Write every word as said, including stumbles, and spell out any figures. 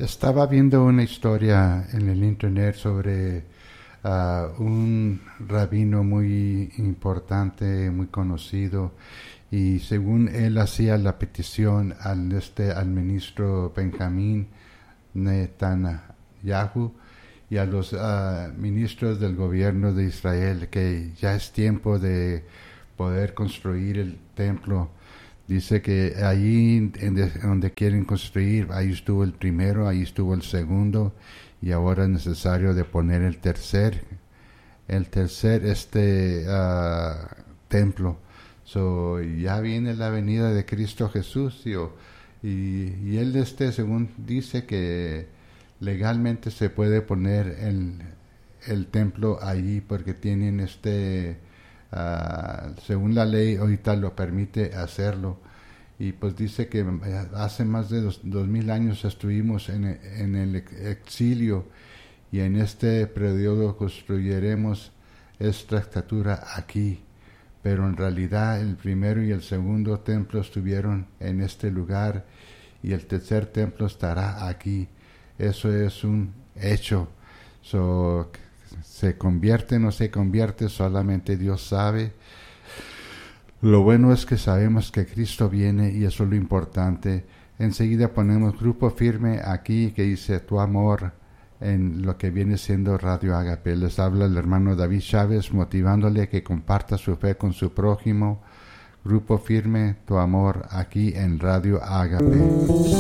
Estaba viendo una historia en el internet sobre uh, un rabino muy importante, muy conocido, y según él hacía la petición al, este, al ministro Benjamín Netanyahu y a los uh, ministros del gobierno de Israel que ya es tiempo de poder construir el templo. Dice que allí en de, donde quieren construir, ahí estuvo el primero, ahí estuvo el segundo, y ahora es necesario de poner el tercer, el tercer este uh, templo. So, ya viene la venida de Cristo Jesús, tío, y, y él este, según dice que legalmente se puede poner el, el templo allí porque tienen este... Uh, según la ley ahorita lo permite hacerlo, y pues dice que hace más de dos, dos mil años estuvimos en, en el exilio, y en este periodo construiremos esta estatura aquí, pero en realidad el primero y el segundo templo estuvieron en este lugar y el tercer templo estará aquí. Eso es un hecho. So, se convierte o no se convierte, solamente Dios sabe. Lo bueno es que sabemos que Cristo viene, y eso es lo importante. Enseguida ponemos Grupo Firme aquí que dice Tu Amor en lo que viene siendo Radio Agape. Les habla el hermano David Chávez, motivándole a que comparta su fe con su prójimo. Grupo Firme, Tu Amor aquí en Radio Agape.